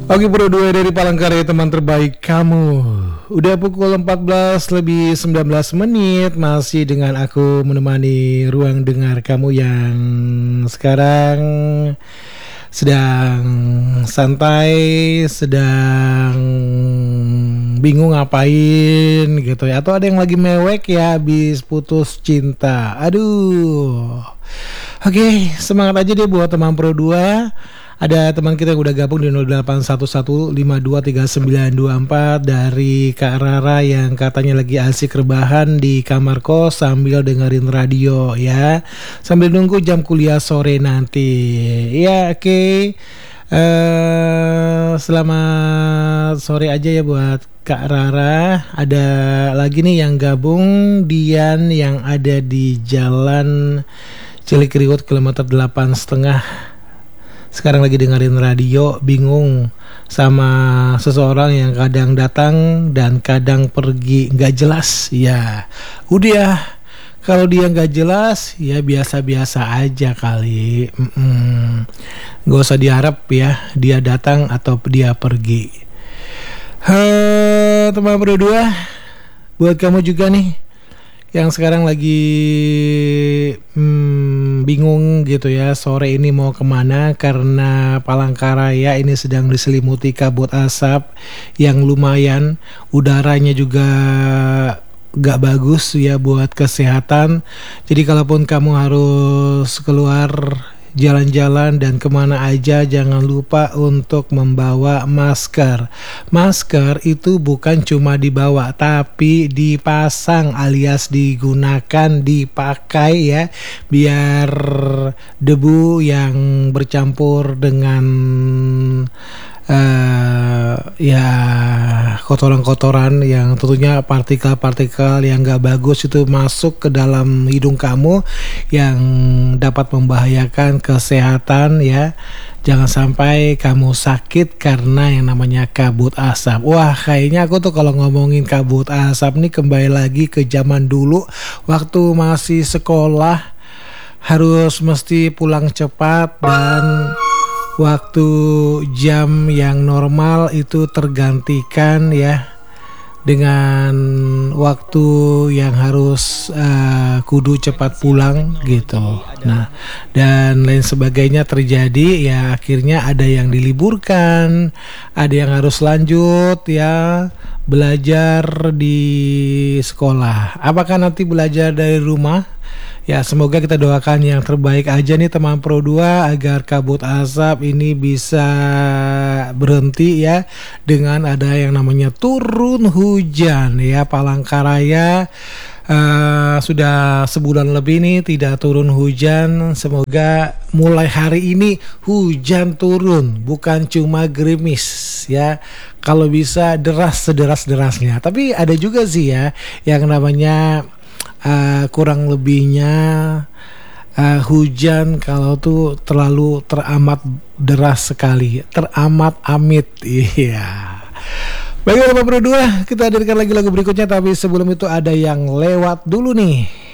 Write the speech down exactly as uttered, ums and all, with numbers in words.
Oke Bro, dua dari Palangkaraya, teman terbaik kamu. Udah pukul empat belas lebih sembilan belas menit. Masih dengan aku menemani ruang dengar kamu yang sekarang sedang santai, sedang bingung ngapain gitu ya. Atau ada yang lagi mewek ya, habis putus cinta. Aduh. Oke, semangat aja deh buat teman Pro dua. Ada teman kita yang udah gabung di nol delapan satu satu lima dua tiga sembilan dua empat, dari Kak Rara yang katanya lagi asik rebahan di kamar kos sambil dengerin radio ya, sambil nunggu jam kuliah sore nanti. Ya oke, okay. uh, Selamat sore aja ya buat Kak Rara. Ada lagi nih yang gabung, Dian yang ada di Jalan Cilikriwut kilometer delapan setengah. Sekarang lagi dengerin radio, bingung sama seseorang yang kadang datang dan kadang pergi, nggak jelas. Ya, udah ya, kalau dia nggak jelas, ya biasa-biasa aja kali. Mm-mm. Nggak usah diharap ya, dia datang atau dia pergi. Hei, teman berdua, buat kamu juga nih yang sekarang lagi hmm, bingung gitu ya, sore ini mau kemana, karena Palangkaraya ini sedang diselimuti kabut asap yang lumayan, udaranya juga gak bagus ya buat kesehatan. Jadi kalaupun kamu harus keluar jalan-jalan dan kemana aja, jangan lupa untuk membawa masker. Masker itu bukan cuma dibawa, tapi dipasang alias digunakan, dipakai ya, biar debu yang bercampur dengan Uh, ya kotoran-kotoran yang tentunya partikel-partikel yang gak bagus itu masuk ke dalam hidung kamu, yang dapat membahayakan kesehatan ya. Jangan sampai kamu sakit karena yang namanya kabut asap. Wah, kayaknya aku tuh kalau ngomongin kabut asap nih kembali lagi ke zaman dulu, waktu masih sekolah harus mesti pulang cepat, dan waktu jam yang normal itu tergantikan ya dengan waktu yang harus uh, kudu cepat pulang gitu. Nah, dan lain sebagainya terjadi ya, akhirnya ada yang diliburkan, ada yang harus lanjut ya belajar di sekolah. Apakah nanti belajar dari rumah? Ya, semoga kita doakan yang terbaik aja nih teman Pro dua, agar kabut asap ini bisa berhenti ya dengan ada yang namanya turun hujan ya. Palangkaraya uh, sudah sebulan lebih nih tidak turun hujan. Semoga mulai hari ini hujan turun, bukan cuma gerimis ya. Kalau bisa deras sederas-derasnya. Tapi ada juga sih ya yang namanya Uh, kurang lebihnya uh, hujan kalau tuh terlalu teramat deras sekali, teramat amit. Iya. Baiklah Bapak berdua, kita hadirkan lagi lagu berikutnya, tapi sebelum itu ada yang lewat dulu nih.